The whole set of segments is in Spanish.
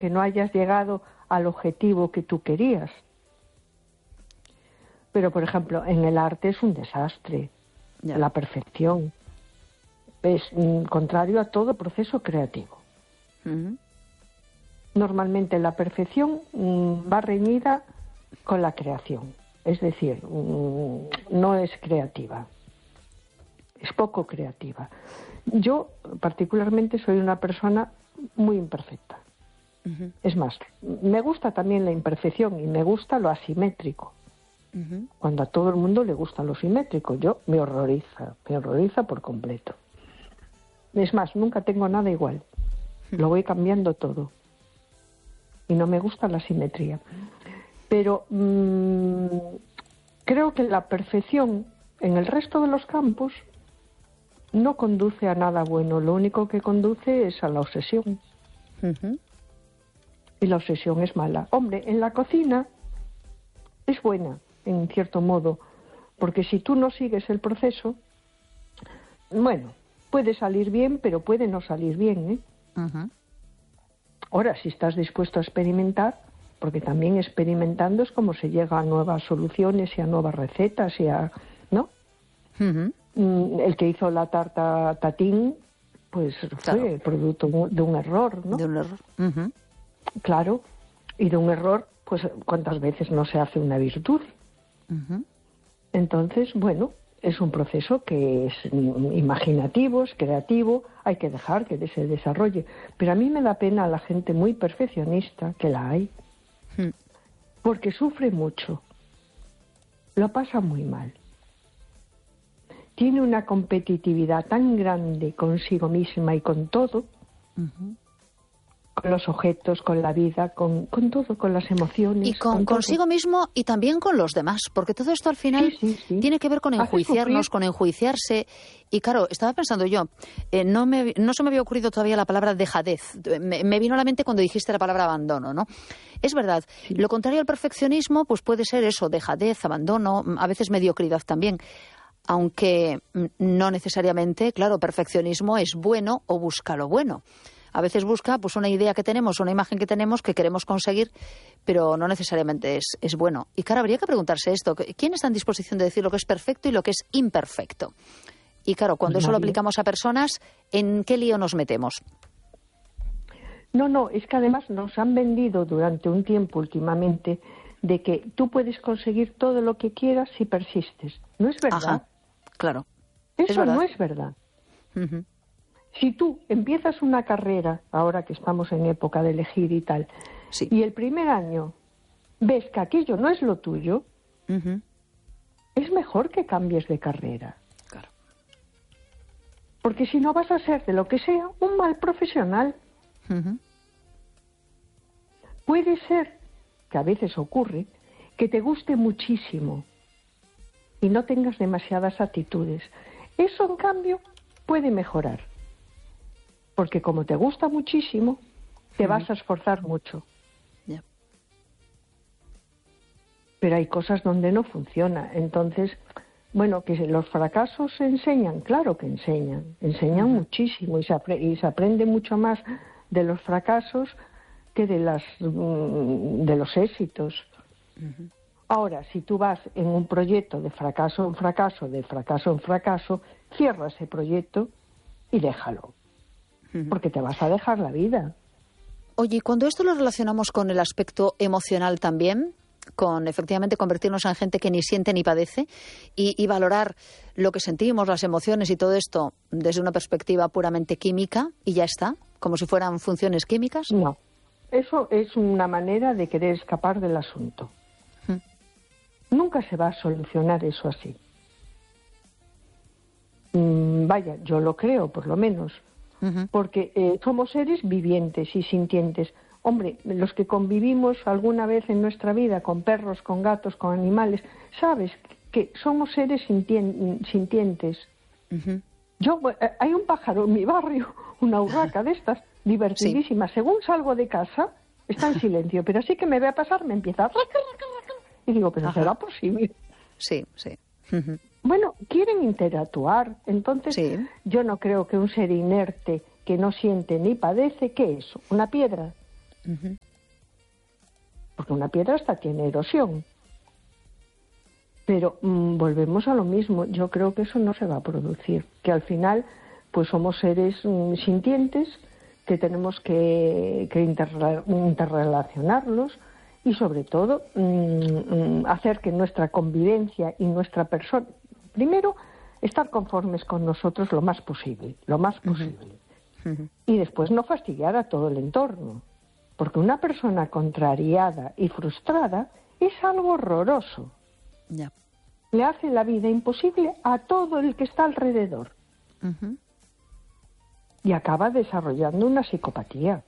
que no hayas llegado al objetivo que tú querías. Pero, por ejemplo, en el arte es un desastre, la perfección. Es contrario a todo proceso creativo. Normalmente la perfección va reñida con la creación. Es decir, no es creativa. Es poco creativa. Yo, particularmente, soy una persona muy imperfecta. Es más, me gusta también la imperfección y me gusta lo asimétrico. Cuando a todo el mundo le gusta lo simétrico, yo me horroriza por completo. Es más, nunca tengo nada igual. Lo voy cambiando todo. Y no me gusta la simetría. Pero creo que la perfección en el resto de los campos no conduce a nada bueno. Lo único que conduce es a la obsesión. Y la obsesión es mala. Hombre, en la cocina es buena, en cierto modo, porque si tú no sigues el proceso, bueno, puede salir bien, pero puede no salir bien, Ahora, si estás dispuesto a experimentar, porque también experimentando es como se llega a nuevas soluciones y a nuevas recetas y a, ¿no? El que hizo la tarta tatín, pues fue producto de un error, ¿no? De un error. Claro, y de un error, pues cuántas veces no se hace una virtud. Entonces, bueno, es un proceso que es imaginativo, es creativo, hay que dejar que se desarrolle. Pero a mí me da pena a la gente muy perfeccionista, que la hay, porque sufre mucho, lo pasa muy mal. Tiene una competitividad tan grande consigo misma y con todo, con los objetos, con la vida, con todo, con las emociones. Y consigo mismo y también con los demás, porque todo esto al final tiene que ver con enjuiciarnos, con enjuiciarse. Y claro, estaba pensando yo, no se me había ocurrido todavía la palabra dejadez. Me vino a la mente cuando dijiste la palabra abandono, ¿no? Es verdad, lo contrario al perfeccionismo pues puede ser eso, dejadez, abandono, a veces mediocridad también. Aunque no necesariamente, claro, perfeccionismo es bueno o busca lo bueno. A veces busca pues una idea que tenemos, una imagen que tenemos que queremos conseguir, pero no necesariamente es bueno. Y claro, habría que preguntarse esto, ¿quién está en disposición de decir lo que es perfecto y lo que es imperfecto? Y claro, cuando eso lo aplicamos a personas, ¿en qué lío nos metemos? No, es que además nos han vendido durante un tiempo últimamente de que tú puedes conseguir todo lo que quieras si persistes. No es verdad. Ajá, claro. Eso no es verdad. Si tú empiezas una carrera, ahora que estamos en época de elegir y tal, y el primer año ves que aquello no es lo tuyo, es mejor que cambies de carrera. Claro. Porque si no vas a ser, de lo que sea, un mal profesional. Puede ser, que a veces ocurre, que te guste muchísimo y no tengas demasiadas actitudes. Eso, en cambio, puede mejorar. Porque como te gusta muchísimo, te vas a esforzar mucho. Pero hay cosas donde no funciona. Entonces, bueno, que los fracasos se enseñan, claro que enseñan. Enseñan muchísimo y se aprende mucho más de los fracasos que de los éxitos. Ahora, si tú vas en un proyecto de fracaso en fracaso, de fracaso en fracaso, cierra ese proyecto y déjalo. Porque te vas a dejar la vida. Oye, cuando esto lo relacionamos con el aspecto emocional también, con efectivamente convertirnos en gente que ni siente ni padece y valorar lo que sentimos, las emociones y todo esto desde una perspectiva puramente química y ya está, como si fueran funciones químicas. No, eso es una manera de querer escapar del asunto. Nunca se va a solucionar eso así. Vaya, yo lo creo, por lo menos. Porque somos seres vivientes y sintientes. Hombre, los que convivimos alguna vez en nuestra vida con perros, con gatos, con animales, sabes que somos seres sintientes. Hay un pájaro en mi barrio, una urraca de estas, divertidísima. Según salgo de casa, está en silencio, pero así que me ve a pasar, me empieza a... Y digo, pero ¿será posible? Sí. Bueno, quieren interactuar. Entonces, yo no creo que un ser inerte que no siente ni padece, ¿qué es? ¿Una piedra? Porque una piedra hasta tiene erosión. Pero volvemos a lo mismo. Yo creo que eso no se va a producir. Que al final, pues somos seres sintientes que tenemos que interrelacionarlos y sobre todo hacer que nuestra convivencia y nuestra persona, primero, estar conformes con nosotros lo más posible. Y después no fastidiar a todo el entorno. Porque una persona contrariada y frustrada es algo horroroso. Ya. Le hace la vida imposible a todo el que está alrededor. Y acaba desarrollando una psicopatía.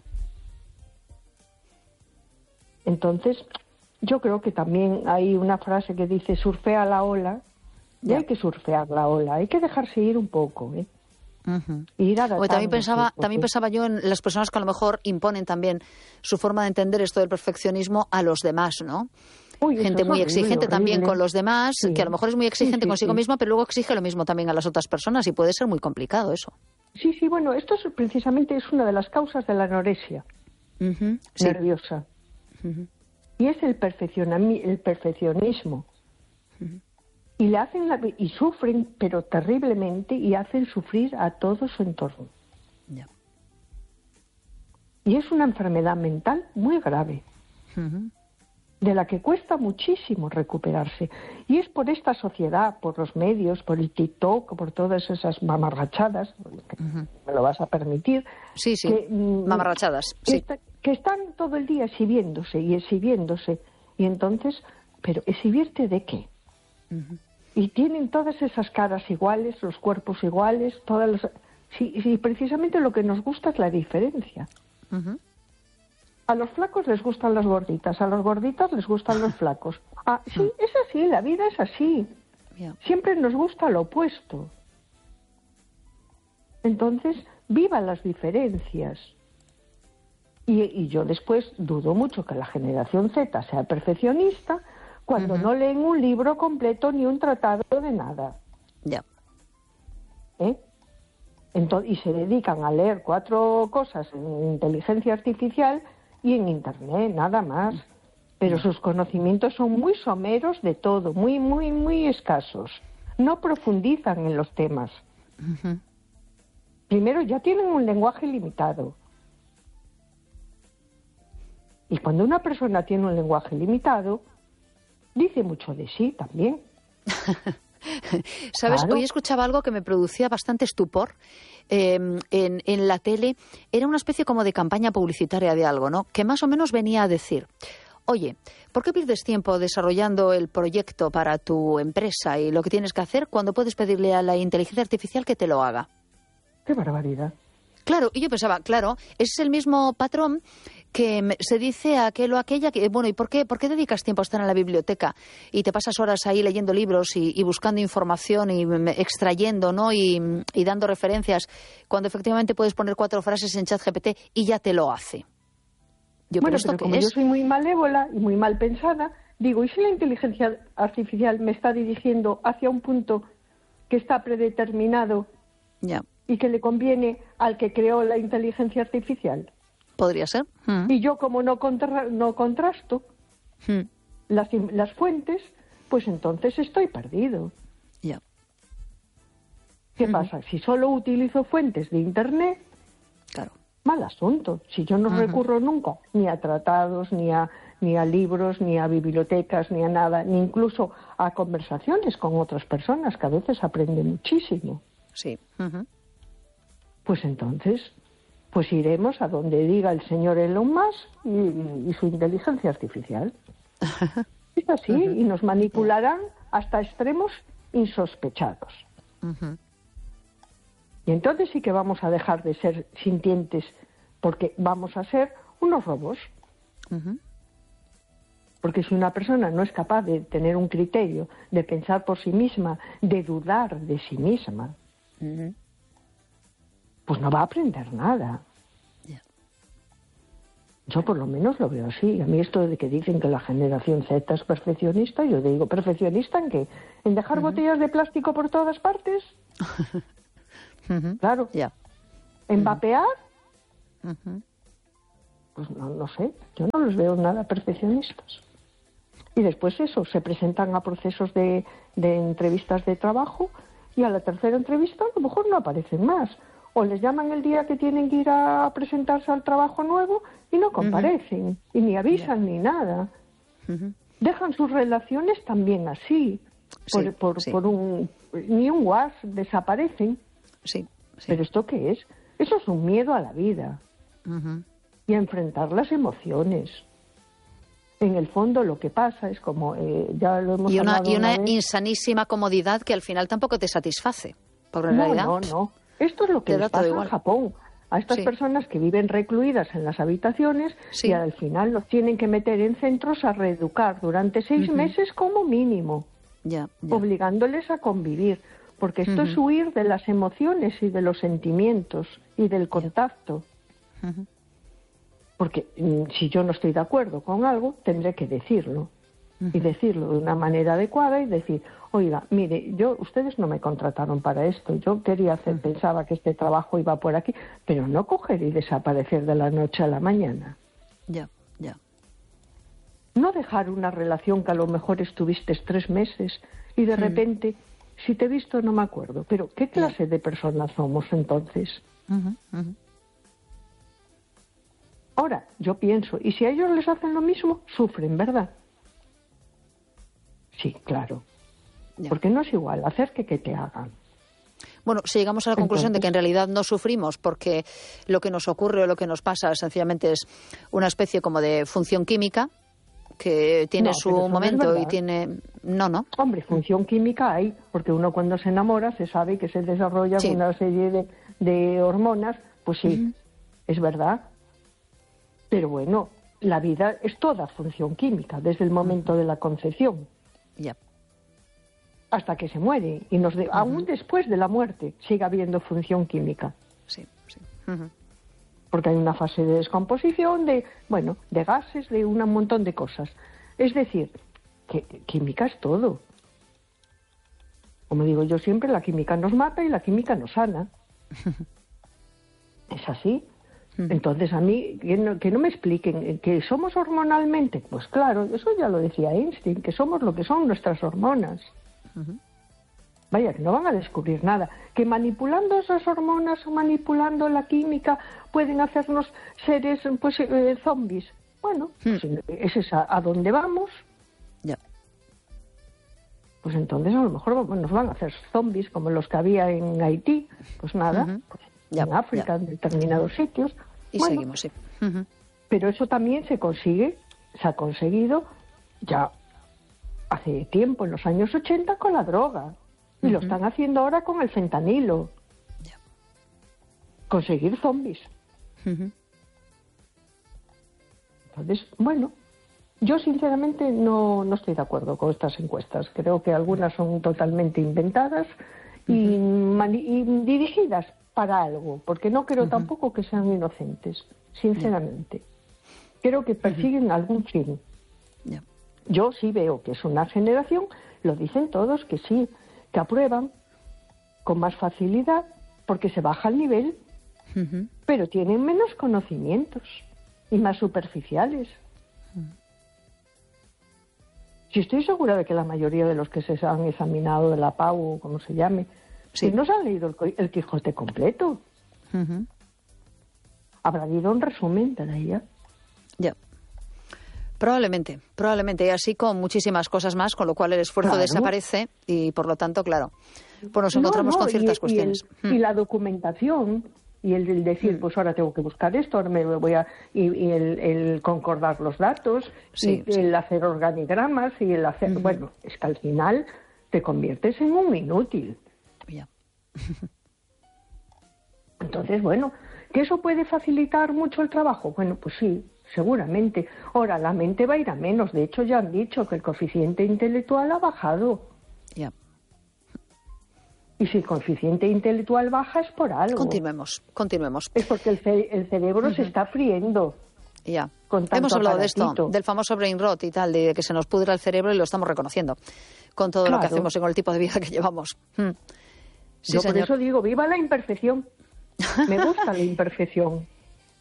Entonces, yo creo que también hay una frase que dice surfea la ola, y hay que surfear la ola, hay que dejarse ir un poco, ¿eh? Ir también pensaba yo en las personas que a lo mejor imponen también su forma de entender esto del perfeccionismo a los demás, ¿no? Gente muy exigente también con los demás, que a lo mejor es muy exigente consigo misma, pero luego exige lo mismo también a las otras personas y puede ser muy complicado eso. Sí, bueno, esto precisamente es una de las causas de la anorexia nerviosa. Y es el perfeccionismo. Y le hacen y sufren, pero terriblemente, y hacen sufrir a todo su entorno. Ya. Y es una enfermedad mental muy grave, de la que cuesta muchísimo recuperarse. Y es por esta sociedad, por los medios, por el TikTok, por todas esas mamarrachadas, que me lo vas a permitir. Sí, mamarrachadas, sí. Que están todo el día exhibiéndose. Y entonces, ¿pero exhibirte de qué? Y tienen todas esas caras iguales, los cuerpos iguales, sí, precisamente lo que nos gusta es la diferencia. A los flacos les gustan las gorditas, a los gorditas les gustan los flacos. Sí, es así, la vida es así. Siempre nos gusta lo opuesto. Entonces, viva las diferencias. Y yo después dudo mucho que la generación Z sea perfeccionista cuando no leen un libro completo ni un tratado de nada. Ya. Y se dedican a leer 4 cosas en inteligencia artificial y en Internet, nada más. Pero sus conocimientos son muy someros de todo, muy, muy, muy escasos. No profundizan en los temas. Primero, ya tienen un lenguaje limitado. Y cuando una persona tiene un lenguaje limitado, dice mucho de sí también. ¿Sabes? Claro. Hoy escuchaba algo que me producía bastante estupor en la tele. Era una especie como de campaña publicitaria de algo, ¿no? Que más o menos venía a decir: oye, ¿por qué pierdes tiempo desarrollando el proyecto para tu empresa y lo que tienes que hacer cuando puedes pedirle a la inteligencia artificial que te lo haga? ¡Qué barbaridad! Claro, y yo pensaba, claro, es el mismo patrón que se dice a aquel o aquella que, bueno, ¿y por qué dedicas tiempo a estar en la biblioteca y te pasas horas ahí leyendo libros y buscando información y extrayendo, ¿no? Y dando referencias, cuando efectivamente puedes poner 4 frases en ChatGPT y ya te lo hace? Pero como yo soy muy malévola y muy mal pensada, digo, ¿y si la inteligencia artificial me está dirigiendo hacia un punto que está predeterminado y que le conviene al que creó la inteligencia artificial? Podría ser. Y yo, como no contrasto las fuentes, pues entonces estoy perdido. ¿Qué pasa? Si solo utilizo fuentes de Internet, claro, mal asunto. Si yo no recurro nunca ni a tratados, ni a libros, ni a bibliotecas, ni a nada, ni incluso a conversaciones con otras personas, que a veces aprende muchísimo. Sí. Pues entonces, pues iremos a donde diga el señor Elon Musk y su inteligencia artificial. Es así, y nos manipularán hasta extremos insospechados. Y entonces sí que vamos a dejar de ser sintientes, porque vamos a ser unos robots. Porque si una persona no es capaz de tener un criterio, de pensar por sí misma, de dudar de sí misma, pues no va a aprender nada. Yo por lo menos lo veo así. A mí esto de que dicen que la generación Z es perfeccionista, yo digo, ¿perfeccionista en qué? ¿En dejar botellas de plástico por todas partes? Claro. ¿En vapear? pues no sé, yo no los veo nada perfeccionistas. Y después eso, se presentan a procesos de entrevistas de trabajo y a la tercera entrevista a lo mejor no aparecen más. O les llaman el día que tienen que ir a presentarse al trabajo nuevo y no comparecen, y ni avisan ni nada. Dejan sus relaciones también así, ni un WhatsApp, desaparecen. Sí. ¿Pero esto qué es? Eso es un miedo a la vida y a enfrentar las emociones. En el fondo lo que pasa es como ya lo hemos hablado y una vez. Insanísima comodidad que al final tampoco te satisface, porque en realidad no. Esto es lo que les pasa en Japón. A estas personas que viven recluidas en las habitaciones y al final los tienen que meter en centros a reeducar durante 6 meses como mínimo, obligándoles a convivir, porque esto es huir de las emociones y de los sentimientos y del contacto. Porque si yo no estoy de acuerdo con algo, tendré que decirlo. Y decirlo de una manera adecuada y decir, oiga, mire, ustedes no me contrataron para esto, yo pensaba que este trabajo iba por aquí, pero no coger y desaparecer de la noche a la mañana. Ya. No dejar una relación que a lo mejor estuviste 3 meses y de repente, si te he visto no me acuerdo, pero ¿qué clase de personas somos entonces? Ahora, yo pienso, y si a ellos les hacen lo mismo, sufren, ¿verdad? Sí, claro. Porque no es igual hacer que te hagan. Bueno, si llegamos a la conclusión de que en realidad no sufrimos porque lo que nos ocurre o lo que nos pasa sencillamente es una especie como de función química que tiene su momento y tiene... No. Hombre, función química hay, porque uno cuando se enamora se sabe que se desarrolla una serie de hormonas, pues sí, es verdad. Pero bueno, la vida es toda función química, desde el momento de la concepción. Hasta que se muere. Y aún después de la muerte sigue habiendo función química. Sí. Porque hay una fase de descomposición, de gases, de un montón de cosas. Es decir, que química es todo. Como digo yo siempre, la química nos mata y la química nos sana. Es así. Entonces a mí, que no me expliquen que somos hormonalmente, pues claro, eso ya lo decía Einstein, que somos lo que son nuestras hormonas. Vaya, que no van a descubrir nada. Que manipulando esas hormonas o manipulando la química pueden hacernos seres zombies. Bueno, ese es a dónde vamos. Pues entonces a lo mejor nos van a hacer zombies como los que había en Haití. Pues nada, en África, en determinados sitios. Y seguimos, sí. Pero eso también se ha conseguido ya hace tiempo, en los años 80, con la droga. Y lo están haciendo ahora con el fentanilo. Conseguir zombies. Entonces, yo sinceramente no estoy de acuerdo con estas encuestas. Creo que algunas son totalmente inventadas y dirigidas para algo, porque no creo tampoco que sean inocentes, sinceramente. Creo que persiguen algún fin. Yo sí veo que es una generación, lo dicen todos, que sí, que aprueban con más facilidad porque se baja el nivel, pero tienen menos conocimientos y más superficiales. Si estoy segura de que la mayoría de los que se han examinado de la PAU, o como se llame, no se han leído el Quijote completo. Habrá leído un resumen de ella. Probablemente. Y así con muchísimas cosas más, con lo cual el esfuerzo desaparece y, por lo tanto, claro, pues nos encontramos con ciertas cuestiones. Y la documentación, y el decir, pues ahora tengo que buscar esto, ahora me voy a... Y el concordar los datos, el hacer organigramas, y el hacer... Bueno, es que al final te conviertes en un inútil. Entonces, ¿que eso puede facilitar mucho el trabajo? Bueno, pues sí, seguramente. Ahora, la mente va a ir a menos. De hecho, ya han dicho que el coeficiente intelectual ha bajado. Y si el coeficiente intelectual baja es por algo. Continuemos. Es porque el cerebro se está friendo. Hemos hablado de esto, del famoso brain rot y tal, de que se nos pudra el cerebro, y lo estamos reconociendo con todo lo que hacemos y con el tipo de vida que llevamos. Yo por eso digo, viva la imperfección. Me gusta la imperfección.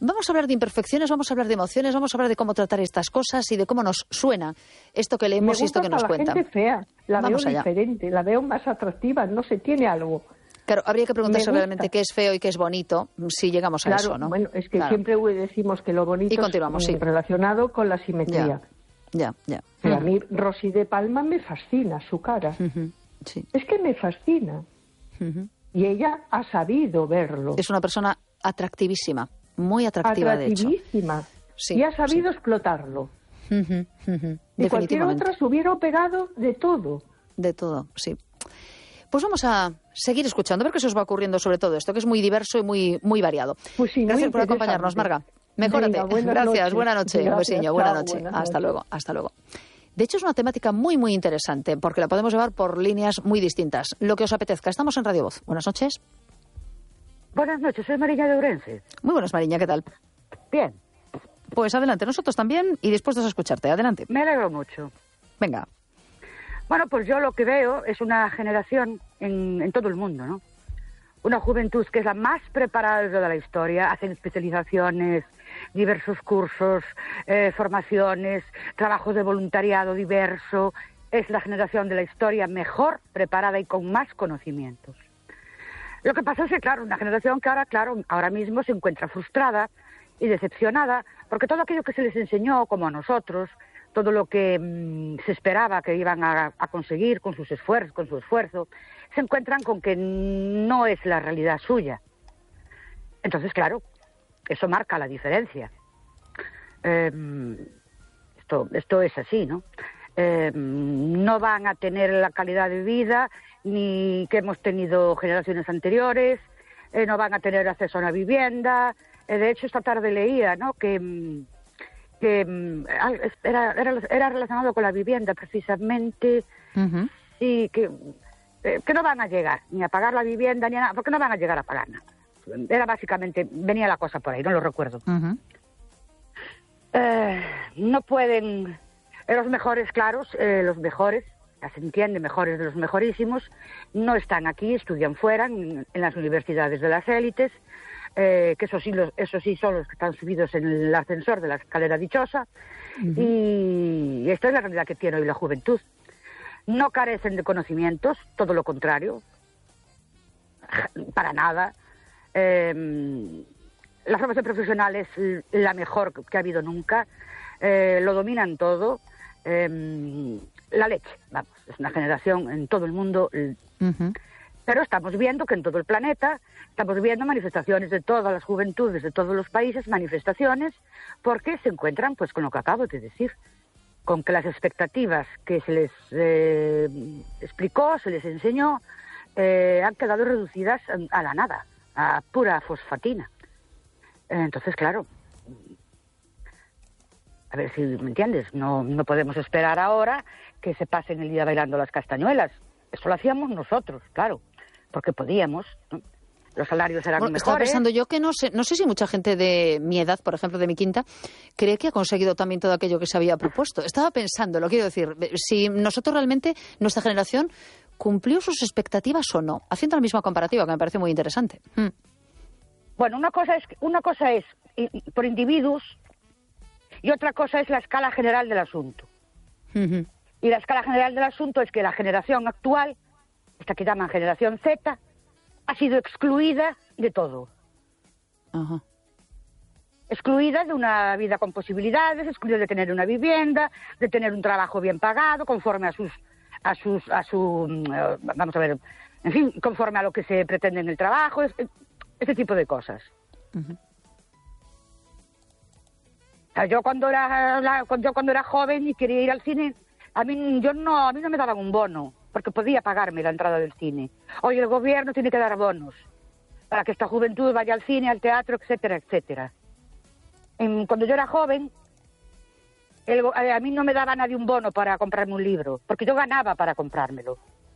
Vamos a hablar de imperfecciones, vamos a hablar de emociones, vamos a hablar de cómo tratar estas cosas y de cómo nos suena esto que leemos y esto que nos cuentan. Me gusta la gente fea, la veo diferente, la veo más atractiva, no sé, tiene algo. Claro, habría que preguntarse realmente qué es feo y qué es bonito si llegamos a eso, ¿no? Bueno, es que siempre decimos que lo bonito es relacionado con la simetría. Ya. Pero a mí Rosy de Palma me fascina, su cara. Sí. Es que me fascina. Y ella ha sabido verlo. Es una persona atractivísima, muy atractiva, de hecho. Atractivísima. Sí, y ha sabido explotarlo. Y cualquier otra se hubiera operado de todo. De todo, sí. Pues vamos a seguir escuchando, a ver qué se os va ocurriendo sobre todo esto, que es muy diverso y muy variado. Pues sí, gracias por acompañarnos, Marga. Mejórate. Venga, gracias, buena noche. Un besiño, buena noche. Hasta luego. De hecho, es una temática muy interesante, porque la podemos llevar por líneas muy distintas. Lo que os apetezca. Estamos en Radio Voz. Buenas noches. Buenas noches, soy Mariña de Ourense. Muy buenas, Mariña, ¿qué tal? Bien. Pues adelante, nosotros también y dispuestos a escucharte. Adelante. Me alegro mucho. Venga. Bueno, pues yo lo que veo es una generación en todo el mundo, ¿no? Una juventud que es la más preparada de toda la historia, hacen especializaciones, diversos cursos, formaciones, trabajos de voluntariado diverso. Es la generación de la historia mejor preparada y con más conocimientos. Lo que pasa es que, claro, una generación que ahora mismo se encuentra frustrada y decepcionada porque todo aquello que se les enseñó, como a nosotros, todo lo que se esperaba que iban a conseguir con su esfuerzo, se encuentran con que no es la realidad suya. Entonces, claro, eso marca la diferencia. Esto es así, ¿no? No van a tener la calidad de vida ni que hemos tenido generaciones anteriores, no van a tener acceso a una vivienda. De hecho, esta tarde leía, ¿no?, que era relacionado con la vivienda precisamente, y que no van a llegar ni a pagar la vivienda ni a nada, porque no van a llegar a pagar nada. Era básicamente, venía la cosa por ahí, no lo recuerdo. No pueden, los mejores, claros, los mejores, ya se entiende, mejores de los mejorísimos, no están aquí, estudian fuera, en las universidades de las élites, que eso sí son los que están subidos en el ascensor de la escalera dichosa, y esta es la realidad que tiene hoy la juventud. No carecen de conocimientos, todo lo contrario, para nada. La formación profesional es la mejor que ha habido nunca, lo dominan todo, la leche, vamos, es una generación en todo el mundo. Pero estamos viendo que en todo el planeta, estamos viendo manifestaciones de todas las juventudes, de todos los países, manifestaciones, porque se encuentran pues con lo que acabo de decir, con que las expectativas que se les explicó, se les enseñó, han quedado reducidas a la nada, a pura fosfatina. Entonces, claro, a ver si me entiendes, no podemos esperar ahora que se pasen el día bailando las castañuelas. Eso lo hacíamos nosotros, claro, porque podíamos, ¿no? Los salarios eran mejores. Estaba pensando yo que no sé si mucha gente de mi edad, por ejemplo, de mi quinta, cree que ha conseguido también todo aquello que se había propuesto. Estaba pensando, lo quiero decir, si nosotros realmente, nuestra generación, cumplió sus expectativas o no, haciendo la misma comparativa, que me parece muy interesante. Bueno, una cosa es por individuos y otra cosa es la escala general del asunto. Y la escala general del asunto es que la generación actual, esta que llaman generación Z, ha sido excluida de todo. Excluida de una vida con posibilidades, excluida de tener una vivienda, de tener un trabajo bien pagado, conforme a su vamos a ver, en fin, conforme a lo que se pretende en el trabajo, ese tipo de cosas. O sea, yo cuando era joven y quería ir al cine, a mí no me daban un bono, porque podía pagarme la entrada del cine. Hoy el gobierno tiene que dar bonos para que esta juventud vaya al cine, al teatro, etcétera, etcétera. Cuando yo era joven, a mí no me daba nadie un bono para comprarme un libro, porque yo ganaba para comprármelo.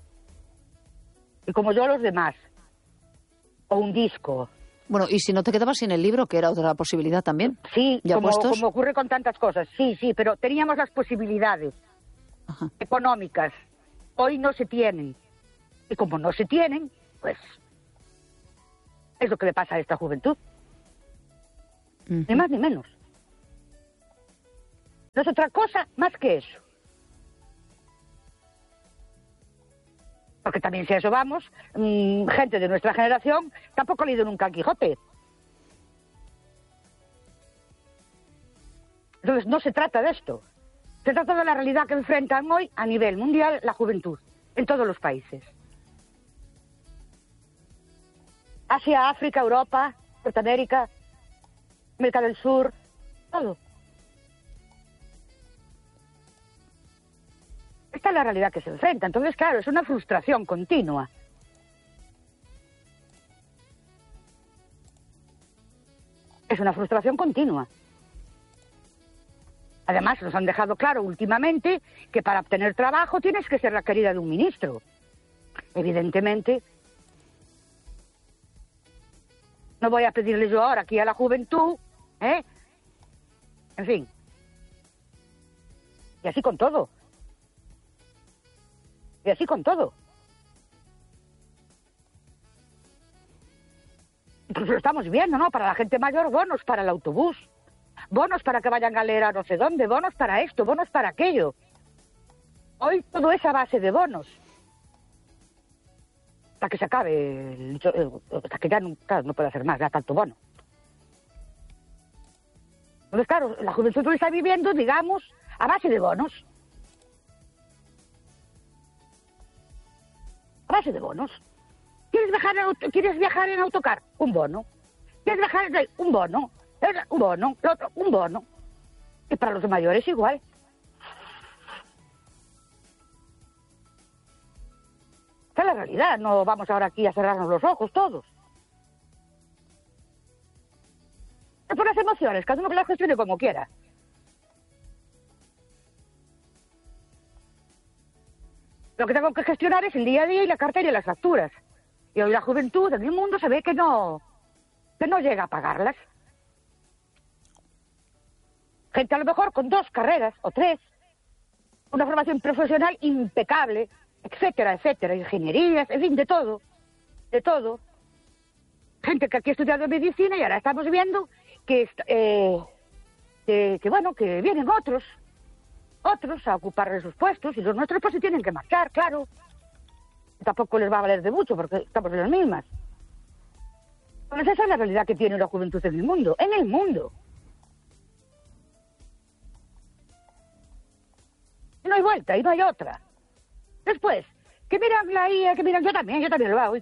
Y como yo los demás. O un disco. Bueno, y si no te quedabas sin el libro, que era otra posibilidad también. Sí, como ocurre con tantas cosas. Sí, pero teníamos las posibilidades económicas. Hoy no se tienen. Y como no se tienen, pues es lo que le pasa a esta juventud. Ni más ni menos. No es otra cosa más que eso. Porque también si a eso vamos, gente de nuestra generación tampoco ha leído nunca el Quijote. Entonces no se trata de esto. Se trata de la realidad que enfrentan hoy a nivel mundial la juventud, en todos los países. Asia, África, Europa, Norteamérica, América del Sur, todo. Esta es la realidad que se enfrenta. Entonces, claro, es una frustración continua. Es una frustración continua. Además, nos han dejado claro últimamente que para obtener trabajo tienes que ser la querida de un ministro. Evidentemente, no voy a pedirle yo ahora aquí a la juventud, ¿eh? En fin. Y así con todo. Y así con todo. Incluso lo estamos viendo, ¿no? Para la gente mayor, bonos para el autobús. Bonos para que vayan a leer a no sé dónde. Bonos para esto, bonos para aquello. Hoy todo es a base de bonos. Hasta que se acabe, hasta que ya no puede hacer más, ya tanto bono. Entonces, claro, la juventud hoy está viviendo, digamos, a base de bonos. A base de bonos. ¿Quieres viajar en autocar? Un bono. ¿Quieres viajar en un bono? Un bono. El otro, un bono. Y para los mayores igual. Esta es la realidad. No vamos ahora aquí a cerrarnos los ojos todos. Es por las emociones. Cada uno que las gestione como quiera. Lo que tengo que gestionar es el día a día y la cartera y las facturas. Y hoy la juventud en el mundo se ve que no llega a pagarlas. Gente a lo mejor con 2 carreras o 3, una formación profesional impecable, etcétera, etcétera, ingenierías, en fin, de todo. Gente que aquí ha estudiado medicina y ahora estamos viendo que vienen otros a ocupar esos puestos y los nuestros pues se tienen que marchar, claro. Tampoco les va a valer de mucho porque estamos en las mismas. Pues esa es la realidad que tiene la juventud en el mundo. En el mundo. Y no hay vuelta y no hay otra. Después, que miran la IA, que miran yo también lo hago. ¿Y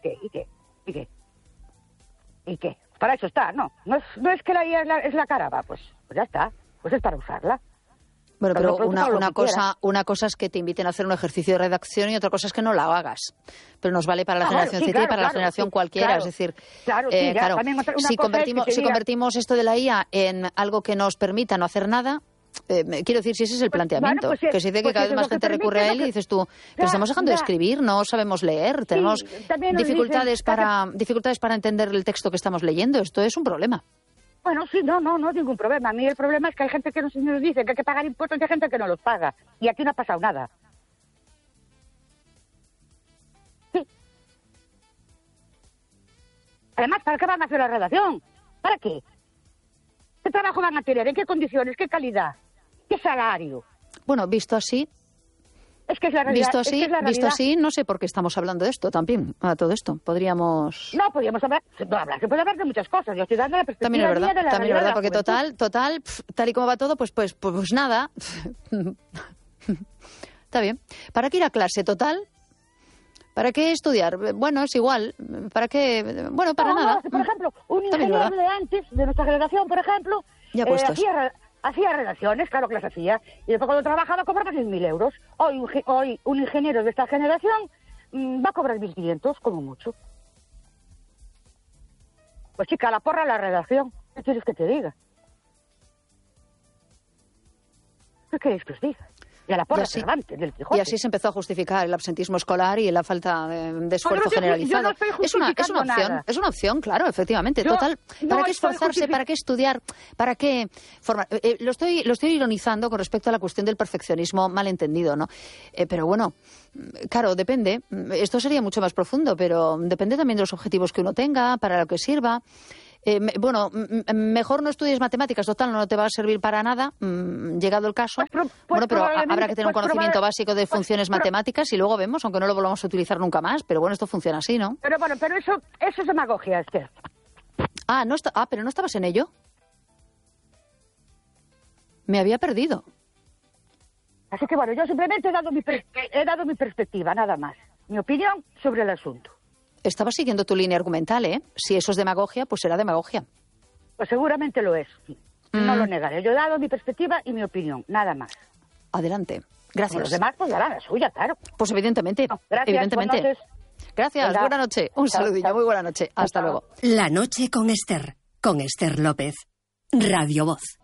qué? Para eso está, ¿no? No es que la IA es la cara, va, pues ya está. Pues es para usarla. Bueno, pero una cosa es que te inviten a hacer un ejercicio de redacción y otra cosa es que no la hagas. Pero nos vale para la generación Z y para la generación cualquiera. Es decir, si convertimos esto de la IA en algo que nos permita no hacer nada, quiero decir, si ese es el planteamiento, que se dice que cada vez más gente recurre a él y dices tú, pero estamos dejando de escribir, no sabemos leer, tenemos dificultades para entender el texto que estamos leyendo. Esto es un problema. Bueno, sí, no es ningún problema. A mí el problema es que hay gente que nos dice que hay que pagar impuestos y hay gente que no los paga. Y aquí no ha pasado nada. Sí. Además, ¿para qué van a hacer la redacción? ¿Para qué? ¿Qué trabajo van a tener? ¿En qué condiciones? ¿Qué calidad? ¿Qué salario? Bueno, visto así... Es que es la realidad. Visto así, no sé por qué estamos hablando de esto también, a todo esto. Podríamos hablar. Se puede hablar de muchas cosas. Yo estoy dando la perspectiva también es verdad, de la también es verdad, porque juventud. total, tal y como va todo, pues nada. Está bien. ¿Para qué ir a clase, total? ¿Para qué estudiar? Bueno, es igual. ¿Para qué? Bueno, para nada. Por ejemplo, un ingeniero de antes, de nuestra generación, por ejemplo, hacía redacciones, claro que las hacía, y después cuando trabajaba cobraba 10.000 euros. Hoy un ingeniero de esta generación va a cobrar 1.500, como mucho. Pues chica, la porra la redacción. ¿Qué quieres que te diga? ¿Qué queréis que os diga? Y a la porra Cervantes del Quijote. Y así se empezó a justificar el absentismo escolar y la falta de esfuerzo generalizado. Es una opción, claro, efectivamente. Total, ¿para qué esforzarse? ¿Para qué estudiar? ¿Para qué formar? Lo estoy ironizando con respecto a la cuestión del perfeccionismo malentendido, ¿no? Pero bueno, claro, depende. Esto sería mucho más profundo, pero depende también de los objetivos que uno tenga, para lo que sirva. Mejor no estudies matemáticas, total, no te va a servir para nada, llegado el caso. Pero habrá que tener un conocimiento básico de funciones matemáticas y luego vemos, aunque no lo volvamos a utilizar nunca más. Pero bueno, esto funciona así, ¿no? Pero eso es demagogia, Esther. Pero no estabas en ello. Me había perdido. Así que yo simplemente he dado mi perspectiva, nada más. Mi opinión sobre el asunto. Estaba siguiendo tu línea argumental, ¿eh? Si eso es demagogia, pues será demagogia. Pues seguramente lo es. No lo negaré. Yo he dado mi perspectiva y mi opinión, nada más. Adelante. Gracias. Los demás, pues darán la suya, claro. Pues evidentemente. Gracias, evidentemente. buenas noches. Gracias, buena noche. Un saludillo, muy buena noche. Hasta luego. La noche con Esther López. Radio Voz.